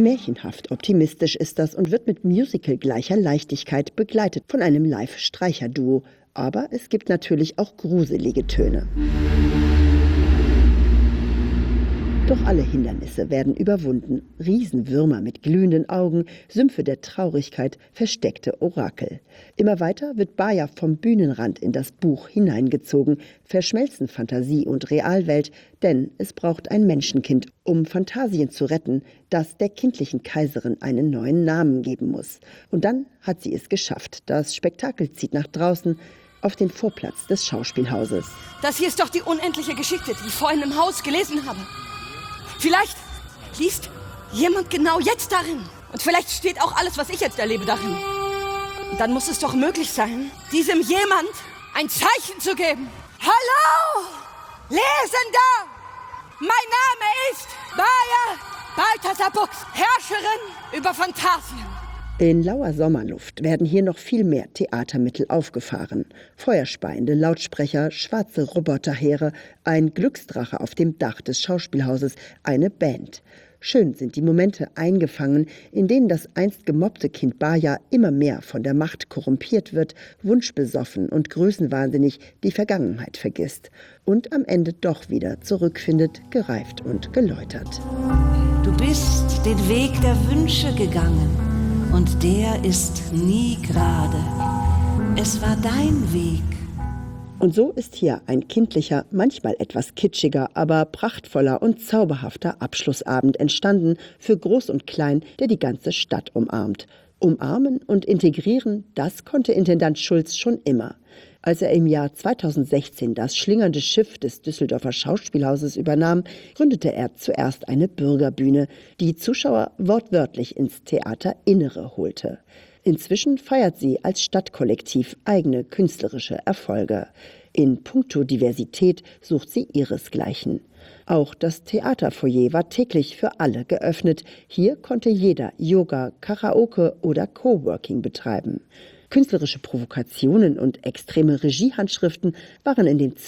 Märchenhaft optimistisch ist das und wird mit Musical gleicher Leichtigkeit begleitet von einem Live-Streicherduo. Aber es gibt natürlich auch gruselige Töne. Doch alle Hindernisse werden überwunden. Riesenwürmer mit glühenden Augen, Sümpfe der Traurigkeit, versteckte Orakel. Immer weiter wird Baya vom Bühnenrand in das Buch hineingezogen, verschmelzen Fantasie und Realwelt, denn es braucht ein Menschenkind, um Phantasien zu retten, das der kindlichen Kaiserin einen neuen Namen geben muss. Und dann hat sie es geschafft. Das Spektakel zieht nach draußen, auf den Vorplatz des Schauspielhauses. Das hier ist doch die unendliche Geschichte, die ich vorhin im Haus gelesen habe. Vielleicht liest jemand genau jetzt darin. Und vielleicht steht auch alles, was ich jetzt erlebe, darin. Und dann muss es doch möglich sein, diesem jemand ein Zeichen zu geben. Hallo! Lesender! Mein Name ist Baya Balthasar Buchs, Herrscherin über Phantasien. In lauer Sommerluft werden hier noch viel mehr Theatermittel aufgefahren. Feuerspeiende Lautsprecher, schwarze Roboterheere, ein Glücksdrache auf dem Dach des Schauspielhauses, eine Band. Schön sind die Momente eingefangen, in denen das einst gemobbte Kind Baya immer mehr von der Macht korrumpiert wird, wunschbesoffen und größenwahnsinnig die Vergangenheit vergisst und am Ende doch wieder zurückfindet, gereift und geläutert. Du bist den Weg der Wünsche gegangen. Und der ist nie gerade. Es war dein Weg. Und so ist hier ein kindlicher, manchmal etwas kitschiger, aber prachtvoller und zauberhafter Abschlussabend entstanden für Groß und Klein, der die ganze Stadt umarmt. Umarmen und integrieren, das konnte Intendant Schulz schon immer. Als er im Jahr 2016 das schlingernde Schiff des Düsseldorfer Schauspielhauses übernahm, gründete er zuerst eine Bürgerbühne, die Zuschauer wortwörtlich ins Theaterinnere holte. Inzwischen feiert sie als Stadtkollektiv eigene künstlerische Erfolge. In puncto Diversität sucht sie ihresgleichen. Auch das Theaterfoyer war täglich für alle geöffnet. Hier konnte jeder Yoga, Karaoke oder Coworking betreiben. Künstlerische Provokationen und extreme Regiehandschriften waren in den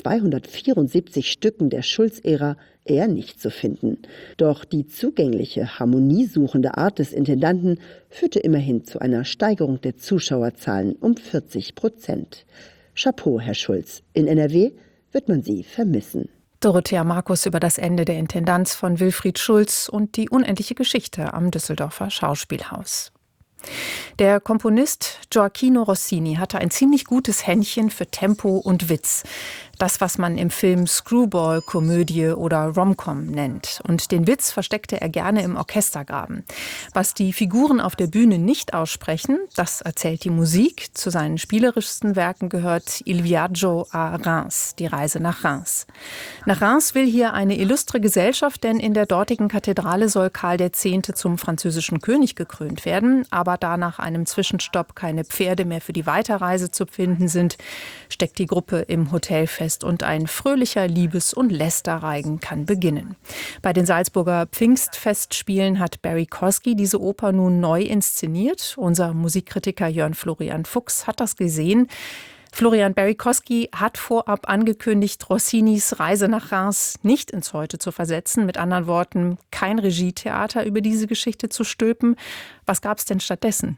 274 Stücken der Schulz-Ära eher nicht zu finden. Doch die zugängliche, harmoniesuchende Art des Intendanten führte immerhin zu einer Steigerung der Zuschauerzahlen um 40%. Chapeau, Herr Schulz. In NRW wird man Sie vermissen. Dorothea Markus über das Ende der Intendanz von Wilfried Schulz und die unendliche Geschichte am Düsseldorfer Schauspielhaus. Der Komponist Gioacchino Rossini hatte ein ziemlich gutes Händchen für Tempo und Witz. Das, was man im Film Screwball-Komödie oder Rom-Com nennt. Und den Witz versteckte er gerne im Orchestergraben. Was die Figuren auf der Bühne nicht aussprechen, das erzählt die Musik. Zu seinen spielerischsten Werken gehört Il Viaggio a Reims, die Reise nach Reims. Nach Reims will hier eine illustre Gesellschaft, denn in der dortigen Kathedrale soll Karl X. zum französischen König gekrönt werden. Aber da nach einem Zwischenstopp keine Pferde mehr für die Weiterreise zu finden sind, steckt die Gruppe im Hotel fest und ein fröhlicher Liebes- und Lästerreigen kann beginnen. Bei den Salzburger Pfingstfestspielen hat Barry Kosky diese Oper nun neu inszeniert. Unser Musikkritiker Jörn Florian Fuchs hat das gesehen. Florian, Barry Kosky hat vorab angekündigt, Rossinis Reise nach Reims nicht ins Heute zu versetzen. Mit anderen Worten, kein Regietheater über diese Geschichte zu stülpen. Was gab es denn stattdessen?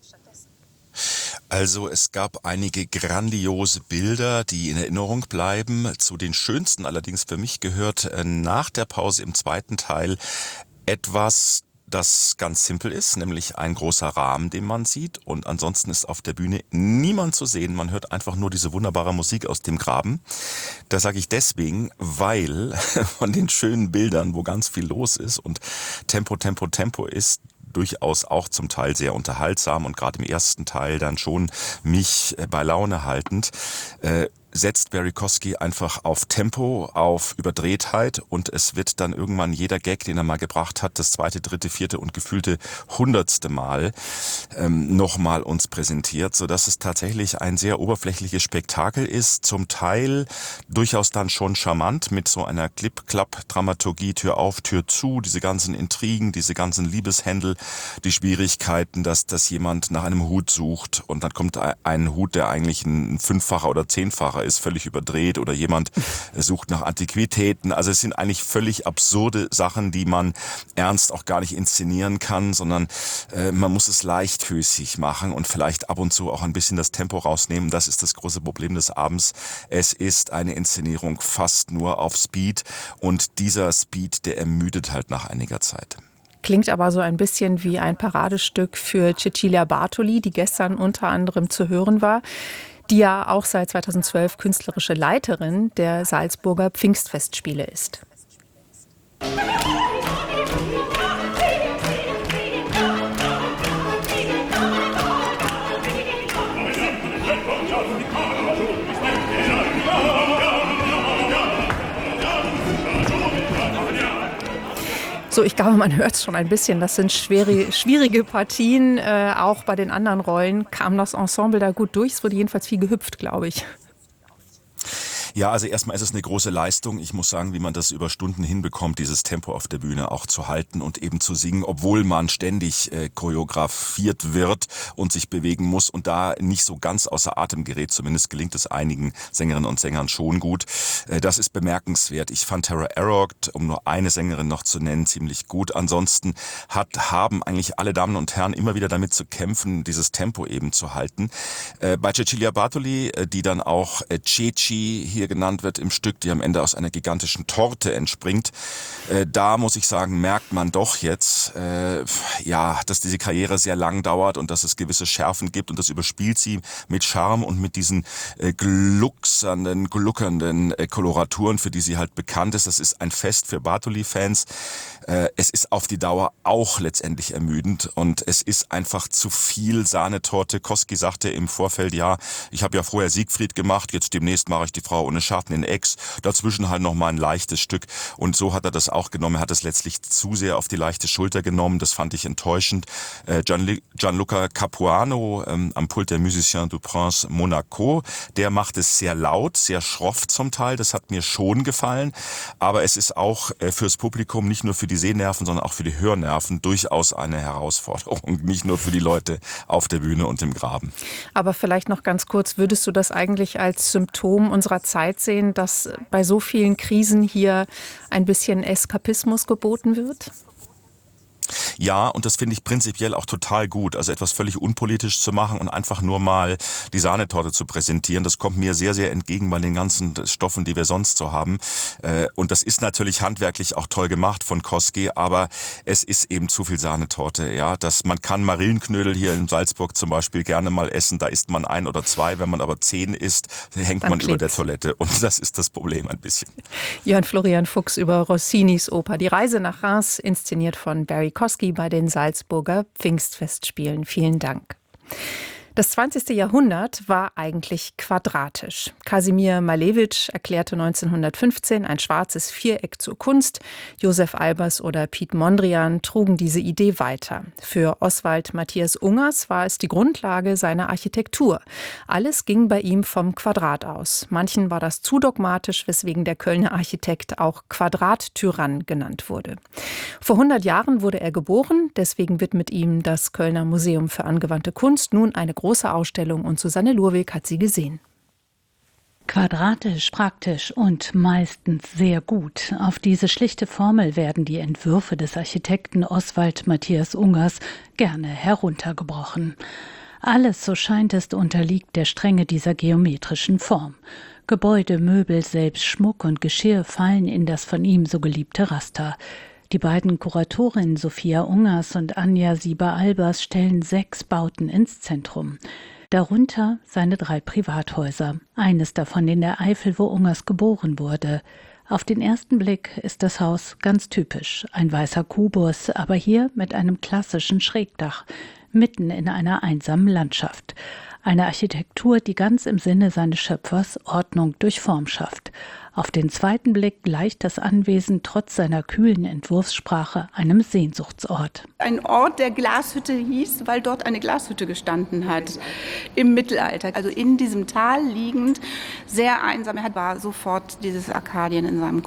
Also es gab einige grandiose Bilder, die in Erinnerung bleiben. Zu den schönsten allerdings für mich gehört nach der Pause im zweiten Teil etwas, das ganz simpel ist, nämlich ein großer Rahmen, den man sieht, und ansonsten ist auf der Bühne niemand zu sehen. Man hört einfach nur diese wunderbare Musik aus dem Graben. Das sage ich deswegen, weil von den schönen Bildern, wo ganz viel los ist und Tempo, Tempo, Tempo ist, durchaus auch zum Teil sehr unterhaltsam und gerade im ersten Teil dann schon mich bei Laune haltend, setzt Barry Kosky einfach auf Tempo, auf Überdrehtheit, und es wird dann irgendwann jeder Gag, den er mal gebracht hat, das zweite, dritte, vierte und gefühlte 100. Mal nochmal uns präsentiert, sodass es tatsächlich ein sehr oberflächliches Spektakel ist, zum Teil durchaus dann schon charmant mit so einer Clip-Clap-Dramaturgie, Tür auf, Tür zu, diese ganzen Intrigen, diese ganzen Liebeshändel, die Schwierigkeiten, dass jemand nach einem Hut sucht und dann kommt ein Hut, der eigentlich ein 5-facher oder 10-facher ist völlig überdreht oder jemand sucht nach Antiquitäten. Also es sind eigentlich völlig absurde Sachen, die man ernst auch gar nicht inszenieren kann, sondern man muss es leichtfüßig machen und vielleicht ab und zu auch ein bisschen das Tempo rausnehmen. Das ist das große Problem des Abends. Es ist eine Inszenierung fast nur auf Speed und dieser Speed, der ermüdet halt nach einiger Zeit. Klingt aber so ein bisschen wie ein Paradestück für Cecilia Bartoli, die gestern unter anderem zu hören war, die ja auch seit 2012 künstlerische Leiterin der Salzburger Pfingstfestspiele ist. So, ich glaube, man hört es schon ein bisschen. Das sind schwierige Partien. Auch bei den anderen Rollen kam das Ensemble da gut durch. Es wurde jedenfalls viel gehüpft, glaube ich. Ja, also erstmal ist es eine große Leistung. Ich muss sagen, wie man das über Stunden hinbekommt, dieses Tempo auf der Bühne auch zu halten und eben zu singen, obwohl man ständig choreografiert wird und sich bewegen muss und da nicht so ganz außer Atem gerät. Zumindest gelingt es einigen Sängerinnen und Sängern schon gut. Das ist bemerkenswert. Ich fand Tara Arrogd, um nur eine Sängerin noch zu nennen, ziemlich gut. Ansonsten haben eigentlich alle Damen und Herren immer wieder damit zu kämpfen, dieses Tempo eben zu halten. Bei Cecilia Bartoli, die dann auch Ceci hier genannt wird im Stück, die am Ende aus einer gigantischen Torte entspringt. Da muss ich sagen, merkt man doch jetzt, dass diese Karriere sehr lang dauert und dass es gewisse Schärfen gibt und das überspielt sie mit Charme und mit diesen gluckernden Koloraturen, für die sie halt bekannt ist. Das ist ein Fest für Bartoli-Fans. Es ist auf die Dauer auch letztendlich ermüdend und es ist einfach zu viel Sahnetorte. Kosky sagte im Vorfeld, ja, ich habe ja vorher Siegfried gemacht, jetzt demnächst mache ich die Frau ohne Schatten in X, dazwischen halt noch mal ein leichtes Stück und so hat er das auch genommen. Er hat es letztlich zu sehr auf die leichte Schulter genommen, das fand ich enttäuschend. Gianluca Capuano am Pult der Musiciens du Prince Monaco, der macht es sehr laut, sehr schroff zum Teil, das hat mir schon gefallen, aber es ist auch fürs Publikum, nicht nur für die Sehnerven, sondern auch für die Hörnerven durchaus eine Herausforderung, nicht nur für die Leute auf der Bühne und im Graben. Aber vielleicht noch ganz kurz, würdest du das eigentlich als Symptom unserer Zeit sehen, dass bei so vielen Krisen hier ein bisschen Eskapismus geboten wird? Ja, und das finde ich prinzipiell auch total gut. Also etwas völlig unpolitisch zu machen und einfach nur mal die Sahnetorte zu präsentieren, das kommt mir sehr, sehr entgegen bei den ganzen Stoffen, die wir sonst so haben. Und das ist natürlich handwerklich auch toll gemacht von Kosky, aber es ist eben zu viel Sahnetorte. Ja, man kann Marillenknödel hier in Salzburg zum Beispiel gerne mal essen, da isst man 1 oder 2, wenn man aber 10 isst, hängt man über der Toilette und das ist das Problem ein bisschen. Jörn Florian Fuchs über Rossinis Oper Die Reise nach Reims, inszeniert von Barry Kosky bei den Salzburger Pfingstfestspielen. Vielen Dank. Das 20. Jahrhundert war eigentlich quadratisch. Kasimir Malevich erklärte 1915 ein schwarzes Viereck zur Kunst. Josef Albers oder Piet Mondrian trugen diese Idee weiter. Für Oswald Matthias Ungers war es die Grundlage seiner Architektur. Alles ging bei ihm vom Quadrat aus. Manchen war das zu dogmatisch, weswegen der Kölner Architekt auch Quadrattyrann genannt wurde. Vor 100 Jahren wurde er geboren, deswegen widmet ihm das Kölner Museum für angewandte Kunst nun eine große Ausstellung und Susanne Lurweg hat sie gesehen. Quadratisch, praktisch und meistens sehr gut. Auf diese schlichte Formel werden die Entwürfe des Architekten Oswald Matthias Ungers gerne heruntergebrochen. Alles, so scheint es, unterliegt der Strenge dieser geometrischen Form. Gebäude, Möbel, selbst Schmuck und Geschirr fallen in das von ihm so geliebte Raster. Die beiden Kuratorinnen Sophia Ungers und Anja Sieber-Albers stellen 6 Bauten ins Zentrum. Darunter seine 3 Privathäuser, eines davon in der Eifel, wo Ungers geboren wurde. Auf den ersten Blick ist das Haus ganz typisch, ein weißer Kubus, aber hier mit einem klassischen Schrägdach, mitten in einer einsamen Landschaft. Eine Architektur, die ganz im Sinne seines Schöpfers Ordnung durch Form schafft. Auf den zweiten Blick gleicht das Anwesen trotz seiner kühlen Entwurfssprache einem Sehnsuchtsort. Ein Ort, der Glashütte hieß, weil dort eine Glashütte gestanden hat im Mittelalter. Also in diesem Tal liegend, sehr einsam. Er war sofort dieses Arkadien in seinem Kopf.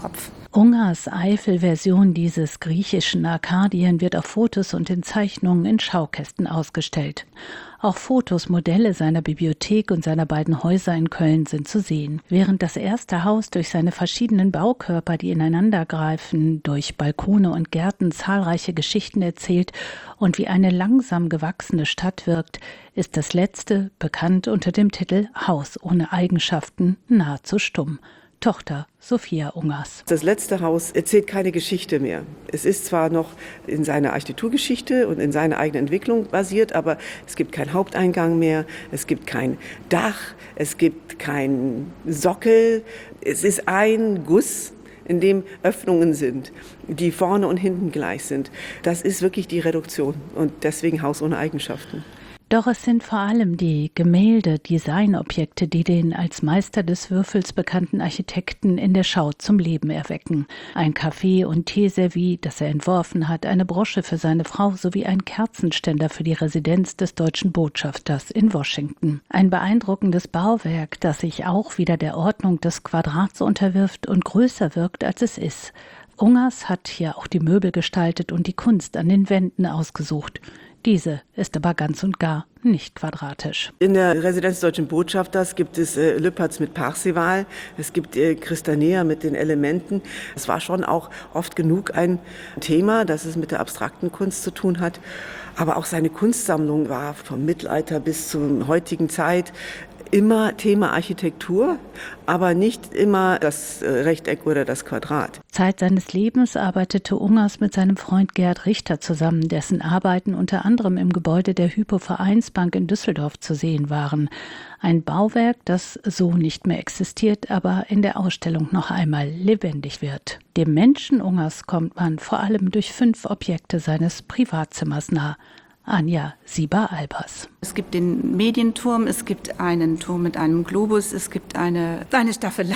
Ungers Eifel-Version dieses griechischen Arkadien wird auf Fotos und in Zeichnungen in Schaukästen ausgestellt. Auch Fotos, Modelle seiner Bibliothek und seiner beiden Häuser in Köln sind zu sehen. Während das erste Haus durch seine verschiedenen Baukörper, die ineinandergreifen, durch Balkone und Gärten zahlreiche Geschichten erzählt und wie eine langsam gewachsene Stadt wirkt, ist das letzte, bekannt unter dem Titel Haus ohne Eigenschaften, nahezu stumm. Tochter Sophia Ungers. Das letzte Haus erzählt keine Geschichte mehr. Es ist zwar noch in seiner Architekturgeschichte und in seiner eigenen Entwicklung basiert, aber es gibt keinen Haupteingang mehr, es gibt kein Dach, es gibt keinen Sockel. Es ist ein Guss, in dem Öffnungen sind, die vorne und hinten gleich sind. Das ist wirklich die Reduktion und deswegen Haus ohne Eigenschaften. Doch es sind vor allem die Gemälde, Designobjekte, die den als Meister des Würfels bekannten Architekten in der Schau zum Leben erwecken. Ein Kaffee- und Teeservie, das er entworfen hat, eine Brosche für seine Frau sowie ein Kerzenständer für die Residenz des deutschen Botschafters in Washington. Ein beeindruckendes Bauwerk, das sich auch wieder der Ordnung des Quadrats unterwirft und größer wirkt, als es ist. Ungers hat hier auch die Möbel gestaltet und die Kunst an den Wänden ausgesucht. Diese ist aber ganz und gar nicht quadratisch. In der Residenz des Deutschen Botschafters gibt es Lüpertz mit Parzival, es gibt Christanea mit den Elementen. Es war schon auch oft genug ein Thema, das es mit der abstrakten Kunst zu tun hat. Aber auch seine Kunstsammlung war vom Mittelalter bis zur heutigen Zeit immer Thema Architektur, aber nicht immer das Rechteck oder das Quadrat. Zeit seines Lebens arbeitete Ungers mit seinem Freund Gerd Richter zusammen, dessen Arbeiten unter anderem im Gebäude der Hypo-Vereinsbank in Düsseldorf zu sehen waren. Ein Bauwerk, das so nicht mehr existiert, aber in der Ausstellung noch einmal lebendig wird. Dem Menschen Ungers kommt man vor allem durch 5 Objekte seines Privatzimmers nah. Anja Sieber-Albers. Es gibt den Medienturm, es gibt einen Turm mit einem Globus, es gibt eine Staffelei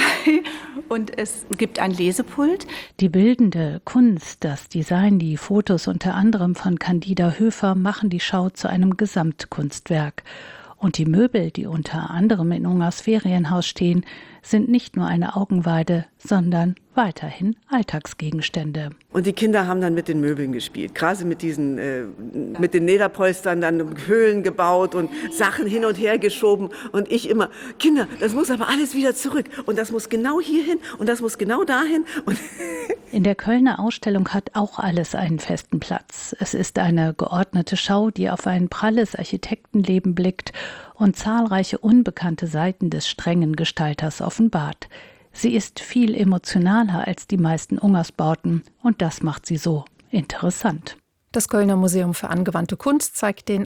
und es gibt ein Lesepult. Die bildende Kunst, das Design, die Fotos unter anderem von Candida Höfer machen die Schau zu einem Gesamtkunstwerk. Und die Möbel, die unter anderem in Ungers Ferienhaus stehen, sind nicht nur eine Augenweide, sondern weiterhin Alltagsgegenstände. Und die Kinder haben dann mit den Möbeln gespielt, gerade mit diesen, mit den Lederpolstern dann Höhlen gebaut und Sachen hin und her geschoben. Und ich immer, Kinder, das muss aber alles wieder zurück und das muss genau hierhin und das muss genau dahin. Und in der Kölner Ausstellung hat auch alles einen festen Platz. Es ist eine geordnete Schau, die auf ein pralles Architektenleben blickt und zahlreiche unbekannte Seiten des strengen Gestalters offenbart. Sie ist viel emotionaler als die meisten Ungersbauten und das macht sie so interessant. Das Kölner Museum für angewandte Kunst zeigt den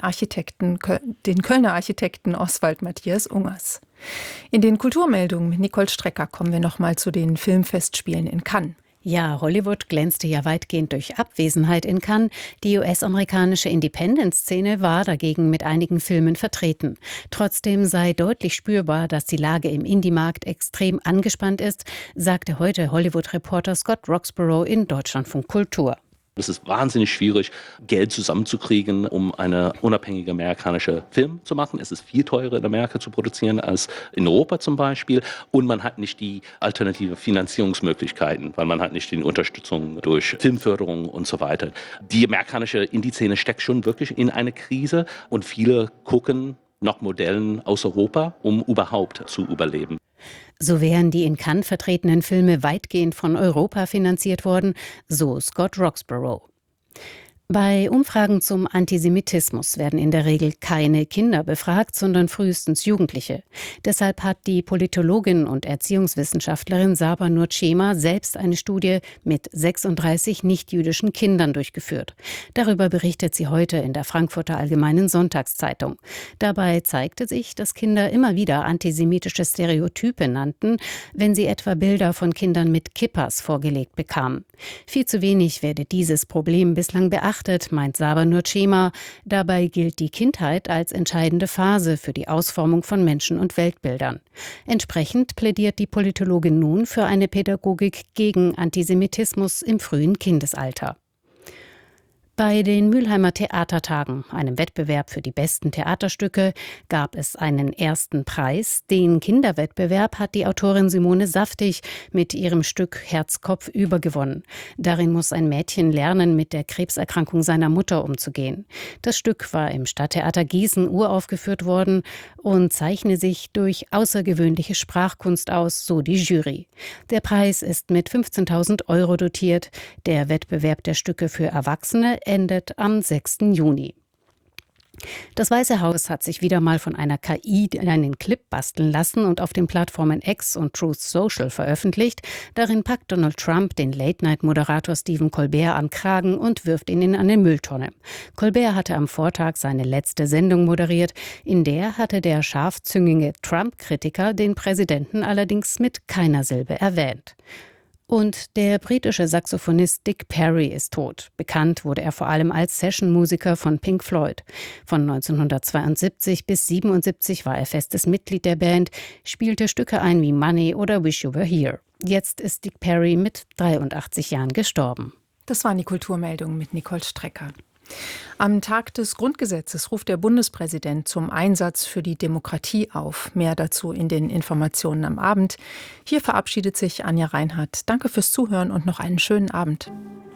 Kölner Architekten Oswald Matthias Ungers. In den Kulturmeldungen mit Nicole Strecker kommen wir nochmal zu den Filmfestspielen in Cannes. Ja, Hollywood glänzte ja weitgehend durch Abwesenheit in Cannes. Die US-amerikanische Independent-Szene war dagegen mit einigen Filmen vertreten. Trotzdem sei deutlich spürbar, dass die Lage im Indie-Markt extrem angespannt ist, sagte heute Hollywood-Reporter Scott Roxborough in Deutschlandfunk Kultur. Es ist wahnsinnig schwierig, Geld zusammenzukriegen, um eine unabhängige amerikanische Film zu machen. Es ist viel teurer in Amerika zu produzieren als in Europa zum Beispiel. Und man hat nicht die alternative Finanzierungsmöglichkeiten, weil man hat nicht die Unterstützung durch Filmförderung und so weiter. Die amerikanische Indie-Szene steckt schon wirklich in eine Krise und viele gucken nach Modellen aus Europa, um überhaupt zu überleben. So wären die in Cannes vertretenen Filme weitgehend von Europa finanziert worden, so Scott Roxborough. Bei Umfragen zum Antisemitismus werden in der Regel keine Kinder befragt, sondern frühestens Jugendliche. Deshalb hat die Politologin und Erziehungswissenschaftlerin Saba Nurchema selbst eine Studie mit 36 nichtjüdischen Kindern durchgeführt. Darüber berichtet sie heute in der Frankfurter Allgemeinen Sonntagszeitung. Dabei zeigte sich, dass Kinder immer wieder antisemitische Stereotype nannten, wenn sie etwa Bilder von Kindern mit Kippas vorgelegt bekamen. Viel zu wenig werde dieses Problem bislang beachtet, meint Saba Nurchema. Dabei gilt die Kindheit als entscheidende Phase für die Ausformung von Menschen- und Weltbildern. Entsprechend plädiert die Politologin nun für eine Pädagogik gegen Antisemitismus im frühen Kindesalter. Bei den Mülheimer Theatertagen, einem Wettbewerb für die besten Theaterstücke, gab es einen ersten Preis. Den Kinderwettbewerb hat die Autorin Simone Saftig mit ihrem Stück Herz-Kopf übergewonnen. Darin muss ein Mädchen lernen, mit der Krebserkrankung seiner Mutter umzugehen. Das Stück war im Stadttheater Gießen uraufgeführt worden und zeichne sich durch außergewöhnliche Sprachkunst aus, so die Jury. Der Preis ist mit 15.000 € dotiert. Der Wettbewerb der Stücke für Erwachsene endet am 6. Juni. Das Weiße Haus hat sich wieder mal von einer KI einen Clip basteln lassen und auf den Plattformen X und Truth Social veröffentlicht. Darin packt Donald Trump den Late-Night-Moderator Stephen Colbert am Kragen und wirft ihn in eine Mülltonne. Colbert hatte am Vortag seine letzte Sendung moderiert. In der hatte der scharfzüngige Trump-Kritiker den Präsidenten allerdings mit keiner Silbe erwähnt. Und der britische Saxophonist Dick Parry ist tot. Bekannt wurde er vor allem als Sessionmusiker von Pink Floyd. Von 1972 bis 1977 war er festes Mitglied der Band, spielte Stücke ein wie Money oder Wish You Were Here. Jetzt ist Dick Parry mit 83 Jahren gestorben. Das waren die Kulturmeldungen mit Nicole Strecker. Am Tag des Grundgesetzes ruft der Bundespräsident zum Einsatz für die Demokratie auf. Mehr dazu in den Informationen am Abend. Hier verabschiedet sich Anja Reinhardt. Danke fürs Zuhören und noch einen schönen Abend.